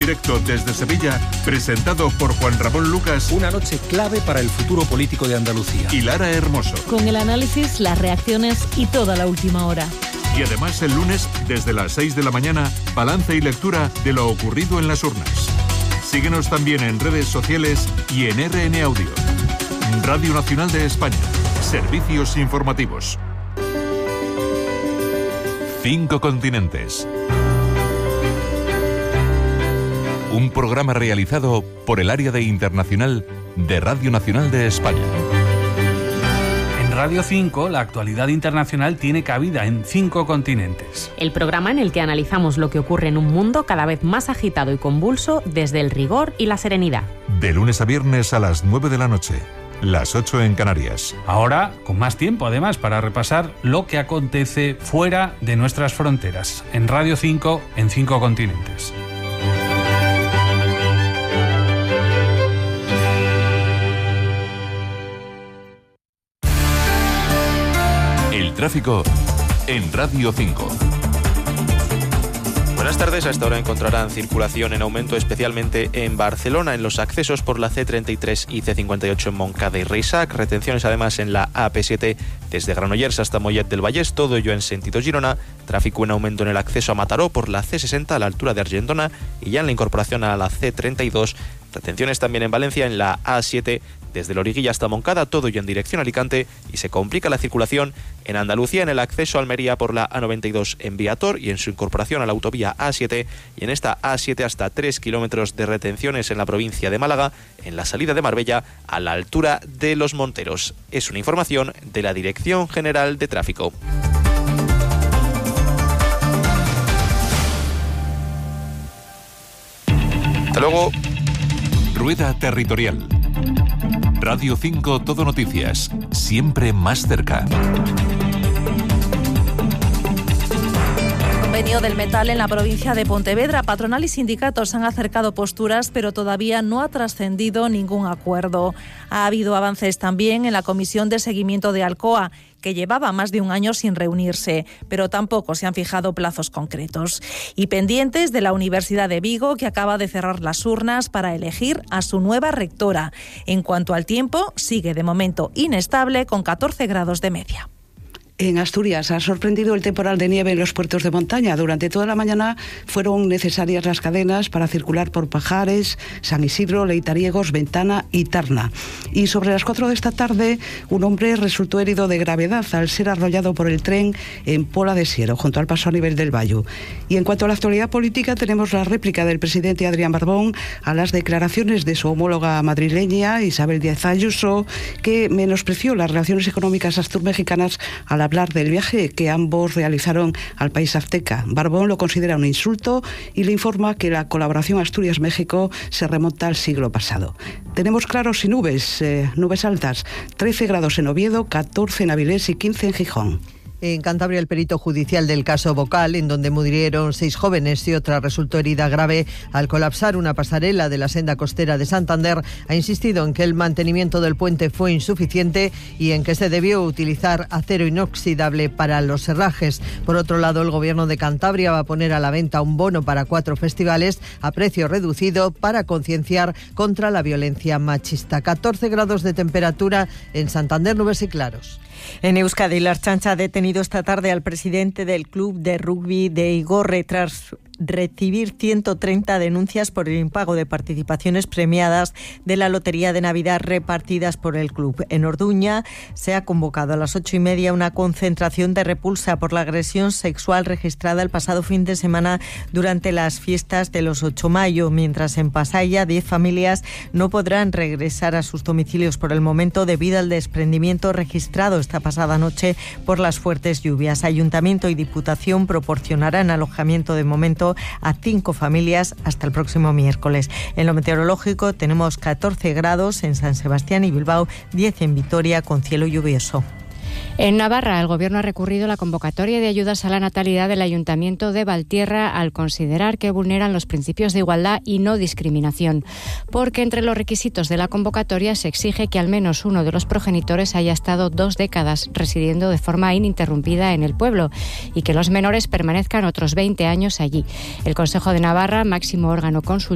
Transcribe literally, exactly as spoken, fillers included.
directo desde Sevilla, presentado por Juan Ramón Lucas. Una noche clave para el futuro político de Andalucía. Y Lara Hermoso. Con el análisis, las reacciones y toda la última hora. Y además el lunes, desde las seis de la mañana, balance y lectura de lo ocurrido en las urnas. Síguenos también en redes sociales y en R N Audio. Radio Nacional de España. Servicios informativos. Cinco continentes. Un programa realizado por el área de internacional de Radio Nacional de España. En Radio cinco, la actualidad internacional tiene cabida en cinco continentes. El programa en el que analizamos lo que ocurre en un mundo cada vez más agitado y convulso desde el rigor y la serenidad. De lunes a viernes a las nueve de la noche. Las ocho en Canarias. Ahora, con más tiempo además, para repasar lo que acontece fuera de nuestras fronteras. En Radio cinco, en cinco continentes. El tráfico en Radio cinco. Buenas tardes, a esta hora encontrarán circulación en aumento especialmente en Barcelona, en los accesos por la C treinta y tres y C cincuenta y ocho en Montcada y Reixac, retenciones además en la A P siete desde Granollers hasta Mollet del Vallès, todo ello en sentido Girona, tráfico en aumento en el acceso a Mataró por la C sesenta a la altura de Argentona y ya en la incorporación a la C treinta y dos, retenciones también en Valencia en la A siete desde Loriguilla hasta Moncada, todo ello en dirección Alicante, y se complica la circulación en Andalucía en el acceso a Almería por la A noventa y dos en Viator y en su incorporación a la autovía A siete, y en esta A siete hasta tres kilómetros de retenciones en la provincia de Málaga, en la salida de Marbella a la altura de Los Monteros. Es una información de la Dirección General de Tráfico. Hasta luego. Rueda Territorial. Radio cinco Todo Noticias, siempre más cerca. Convenio del metal en la provincia de Pontevedra. Patronal y sindicatos han acercado posturas, pero todavía no ha trascendido ningún acuerdo. Ha habido avances también en la Comisión de Seguimiento de Alcoa, que llevaba más de un año sin reunirse, pero tampoco se han fijado plazos concretos. Y pendientes de la Universidad de Vigo, que acaba de cerrar las urnas para elegir a su nueva rectora. En cuanto al tiempo, sigue de momento inestable con catorce grados de media. En Asturias ha sorprendido el temporal de nieve en los puertos de montaña. Durante toda la mañana fueron necesarias las cadenas para circular por Pajares, San Isidro, Leitariegos, Ventana y Tarna. Y sobre las cuatro de esta tarde, un hombre resultó herido de gravedad al ser arrollado por el tren en Pola de Siero, junto al paso a nivel del Bayo. Y en cuanto a la actualidad política, tenemos la réplica del presidente Adrián Barbón a las declaraciones de su homóloga madrileña, Isabel Díaz Ayuso, que menospreció las relaciones económicas asturmexicanas a la hablar del viaje que ambos realizaron al país azteca. Barbón lo considera un insulto y le informa que la colaboración Asturias-México se remonta al siglo pasado. Tenemos claros y nubes, eh, nubes altas, trece grados en Oviedo, catorce en Avilés y quince en Gijón. En Cantabria, el perito judicial del caso Bocal, en donde murieron seis jóvenes y otra resultó herida grave al colapsar una pasarela de la senda costera de Santander, ha insistido en que el mantenimiento del puente fue insuficiente y en que se debió utilizar acero inoxidable para los herrajes. Por otro lado, el Gobierno de Cantabria va a poner a la venta un bono para cuatro festivales a precio reducido para concienciar contra la violencia machista. catorce grados de temperatura en Santander, nubes y claros. En Euskadi, la Ertzaintza ha detenido esta tarde al presidente del club de rugby de Igorre tras recibir ciento treinta denuncias por el impago de participaciones premiadas de la Lotería de Navidad repartidas por el club. En Orduña se ha convocado a las ocho y media una concentración de repulsa por la agresión sexual registrada el pasado fin de semana durante las fiestas de los ocho de mayo, mientras en Pasaia diez familias no podrán regresar a sus domicilios por el momento debido al desprendimiento registrado esta pasada noche por las fuertes lluvias. Ayuntamiento y Diputación proporcionarán alojamiento de momento a cinco familias hasta el próximo miércoles. En lo meteorológico tenemos catorce grados en San Sebastián y Bilbao, diez en Vitoria con cielo lluvioso. En Navarra, el Gobierno ha recurrido la convocatoria de ayudas a la natalidad del Ayuntamiento de Valtierra al considerar que vulneran los principios de igualdad y no discriminación, porque entre los requisitos de la convocatoria se exige que al menos uno de los progenitores haya estado dos décadas residiendo de forma ininterrumpida en el pueblo y que los menores permanezcan otros veinte años allí. El Consejo de Navarra, máximo órgano consultivo,